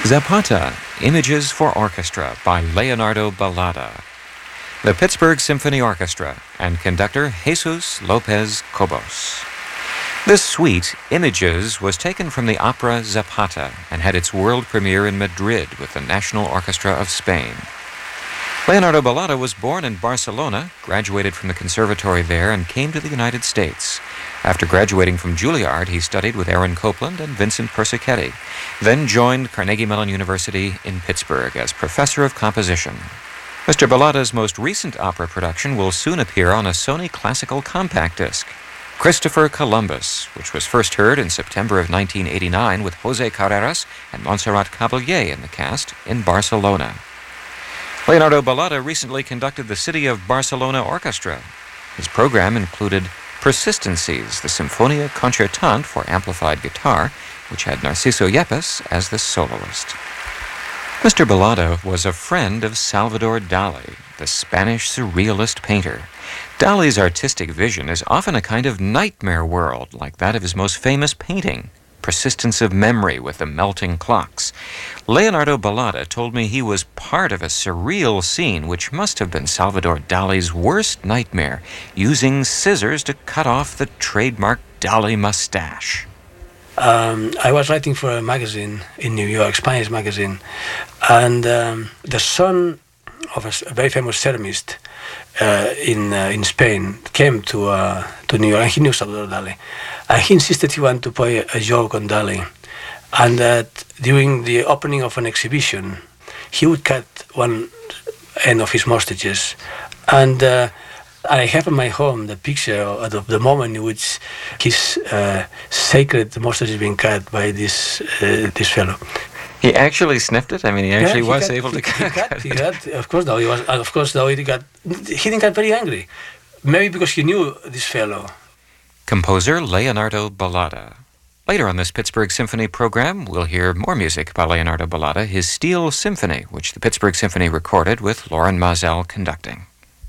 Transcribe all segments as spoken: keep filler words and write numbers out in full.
Zapata, Images for Orchestra by Leonardo Balada. The Pittsburgh Symphony Orchestra and conductor Jesus Lopez Cobos. This suite, Images, was taken from the opera Zapata and had its world premiere in Madrid with the National Orchestra of Spain. Leonardo Balada was born in Barcelona, graduated from the conservatory there, and came to the United States. After graduating from Juilliard, he studied with Aaron Copland and Vincent Persichetti, then joined Carnegie Mellon University in Pittsburgh as professor of composition. Mister Balada's most recent opera production will soon appear on a Sony Classical compact disc, Christopher Columbus, which was first heard in September of nineteen eighty-nine with Jose Carreras and Montserrat Caballé in the cast in Barcelona. Leonardo Balada recently conducted the City of Barcelona Orchestra. His program included Persistencies, the Sinfonia Concertante for amplified guitar, which had Narciso Yepes as the soloist. Mister Balada was a friend of Salvador Dali, the Spanish surrealist painter. Dali's artistic vision is often a kind of nightmare world, like that of his most famous painting, Persistence of Memory with the Melting Clocks. Leonardo Balada told me he was part of a surreal scene which must have been Salvador Dali's worst nightmare, using scissors to cut off the trademark Dali mustache. Um, I was writing for a magazine in New York, Spanish magazine, and um, the son of a, a very famous ceramist uh, in uh, in Spain came to uh, to New York, and he knew Salvador Dali. And he insisted he wanted to play a joke on Dali, and that during the opening of an exhibition, he would cut one end of his mustaches. And uh, I have in my home the picture of the moment in which his uh, sacred mustache is being cut by this uh, this fellow. He actually sniffed it? I mean, he actually yeah, he was got, able he, to he cut, cut, cut he it. cut. Of course, though, he was. Of course, though, he got. He didn't get very angry. Maybe because he knew this fellow. Composer Leonardo Balada. Later on this Pittsburgh Symphony program, we'll hear more music by Leonardo Balada, his Steel Symphony, which the Pittsburgh Symphony recorded with Lauren Mazel conducting.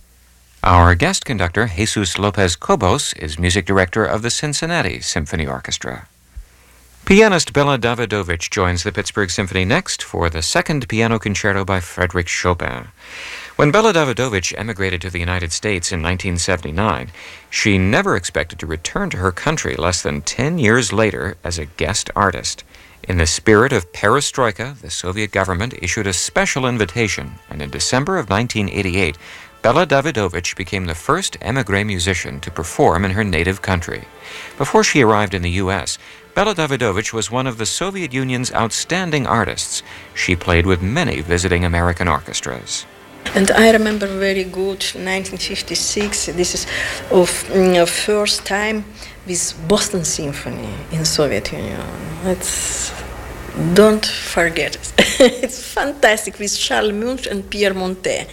Our guest conductor, Jesus Lopez Cobos, is music director of the Cincinnati Symphony Orchestra. Pianist Bela Davidovich joins the Pittsburgh Symphony next for the second piano concerto by Frédéric Chopin. When Bela Davidovich emigrated to the United States in nineteen seventy-nine, she never expected to return to her country less than ten years later as a guest artist. In the spirit of perestroika, the Soviet government issued a special invitation, and in December of nineteen eighty-eight, Bela Davidovich became the first émigré musician to perform in her native country. Before she arrived in the U S, Bela Davidovich was one of the Soviet Union's outstanding artists. She played with many visiting American orchestras. And I remember very good nineteen fifty-six, this is of mm, first time with Boston Symphony in Soviet Union. It's, don't forget it. It's fantastic with Charles Munch and Pierre Montet.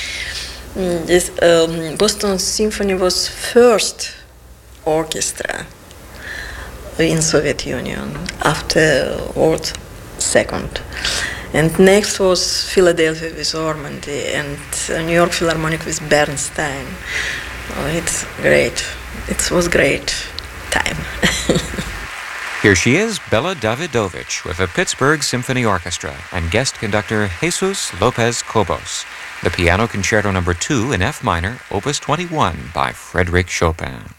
Mm, this um, Boston Symphony was first orchestra in Soviet Union after World Second. And next was Philadelphia with Ormandy and New York Philharmonic with Bernstein. Oh, it's great. It was great time. Here she is, Bela Davidovich, with the Pittsburgh Symphony Orchestra and guest conductor Jesus Lopez Cobos. The Piano Concerto Number two in F minor, Opus twenty-one by Frédéric Chopin.